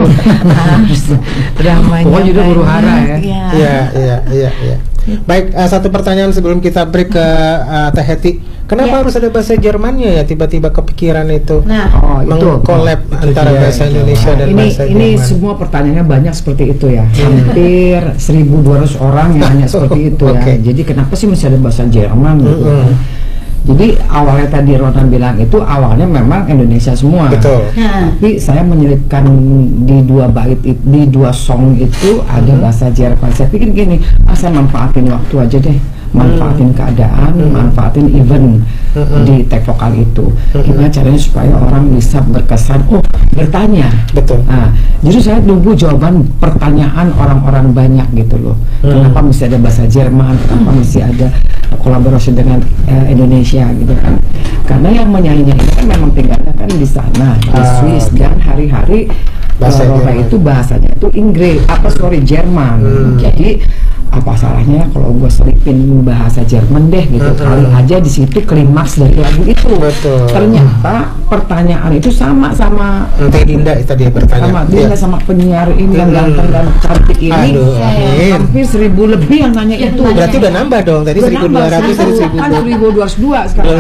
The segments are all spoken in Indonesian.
harus dramanya. Pokoknya udah huru hara ya. Iya. Baik, satu pertanyaan sebelum kita break ke Teh Heti. Kenapa harus ada bahasa Jermannya ya? Tiba-tiba kepikiran itu mengkolab antara bahasa Indonesia dan bahasa Jerman. Ini semua pertanyaannya banyak seperti itu ya. Hampir 1.200 orang yang nanya seperti itu ya. Jadi kenapa sih mesti ada bahasa Jerman gitu? Jadi awalnya tadi Ronan bilang itu awalnya memang Indonesia semua. Betul. Tapi saya menyelipkan di 2 bait, di 2 song itu ada bahasa Jerman. Saya pikir gini, saya manfaatin waktu aja deh, manfaatin keadaan, manfaatin event di tag vokal itu. Gimana caranya supaya orang bisa berkesan, bertanya. Betul. Nah, jadi saya tunggu jawaban pertanyaan orang-orang banyak gitu loh. Kenapa mesti ada bahasa Jerman? Kenapa mesti ada kolaborasi dengan Indonesia gitu kan? Karena yang menyanyinya ini kan memang tinggalnya kan di sana, di Swiss, dan hari-hari bahasa itu bahasanya itu Inggris, Jerman. Jadi apa salahnya kalau gue selipin bahasa Jerman deh gitu, kali aja di situ klimaks dari lagu itu. Ternyata pertanyaan itu sama Teh Dinda tadi bertanya. Sama Dinda sama penyiar ini yang ganteng dan cantik ini. Hampir 1.000 lebih yang nanya itu. Berarti udah nambah dong, tadi 1.200 dari 1.202 sekarang.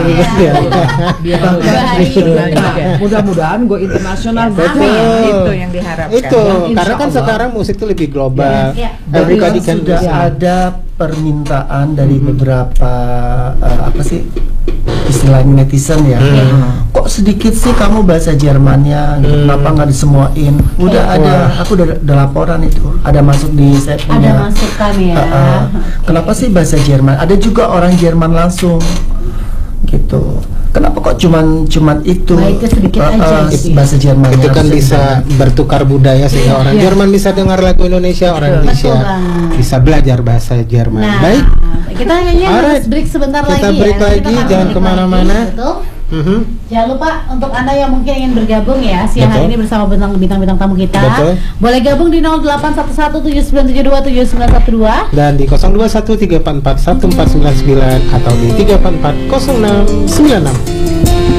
Mudah-mudahan gue internasional. Itu yang diharapkan. Itu karena kan sekarang musik itu lebih global. Everybody kan sudah ada permintaan dari beberapa istilahnya netizen ya. Kok sedikit sih kamu bahasa Jermannya, kenapa nggak disemuain? Udah ada, aku udah laporan itu, ada masuk di saya punya. Ada masukan ya. Kenapa sih bahasa Jerman? Ada juga orang Jerman langsung gitu. Kenapa kok cuman itu? Nah, itu sedikit aja bahasa Jerman. Itu kan bisa bertukar budaya sehingga orang Jerman bisa dengar lagu Indonesia, orang Indonesia bisa belajar bahasa Jerman. Baik. Kita harus break sebentar lagi. Kita break lagi, jangan kemana-mana. Jangan lupa untuk Anda yang mungkin ingin bergabung ya siang hari ini bersama bintang-bintang tamu kita. Boleh gabung di 081179727912 dan di 0213441499 atau di 3440696.